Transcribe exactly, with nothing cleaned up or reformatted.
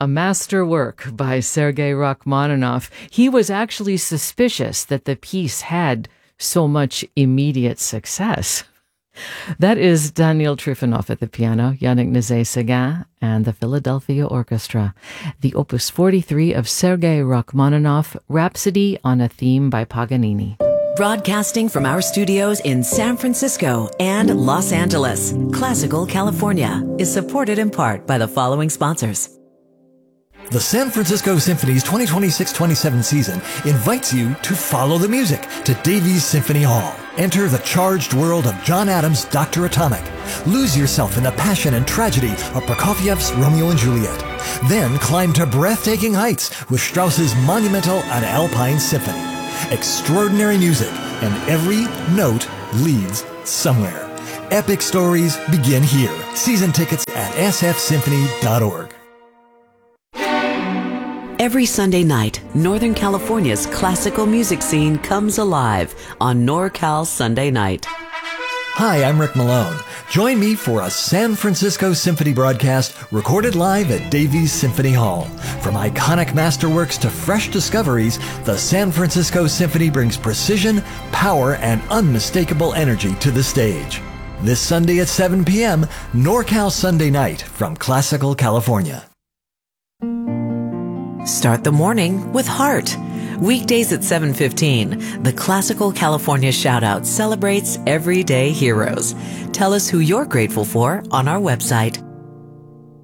a masterwork by Sergei Rachmaninoff. He was actually suspicious that the piece had so much immediate success. That is Daniel Trifonov at the piano, Yannick Nézet-Séguin, and the Philadelphia Orchestra. The Opus forty-three of Sergei Rachmaninoff, Rhapsody on a Theme by Paganini. Broadcasting from our studios in San Francisco and Los Angeles, Classical California is supported in part by the following sponsors. The San Francisco Symphony's twenty twenty-six twenty-seven season invites you to follow the music to Davies Symphony Hall. Enter the charged world of John Adams' Doctor Atomic. Lose yourself in the passion and tragedy of Prokofiev's Romeo and Juliet. Then climb to breathtaking heights with Strauss's monumental and Alpine Symphony. Extraordinary music, and every note leads somewhere. Epic stories begin here. Season tickets at s f symphony dot org. Every Sunday night, Northern California's classical music scene comes alive on NorCal Sunday Night. Hi, I'm Rick Malone. Join me for a San Francisco Symphony broadcast recorded live at Davies Symphony Hall. From iconic masterworks to fresh discoveries, the San Francisco Symphony brings precision, power, and unmistakable energy to the stage. This Sunday at seven p.m., NorCal Sunday Night from Classical California. Start the morning with heart. Weekdays at seven fifteen, the Classical California Shoutout celebrates everyday heroes. Tell us who you're grateful for on our website,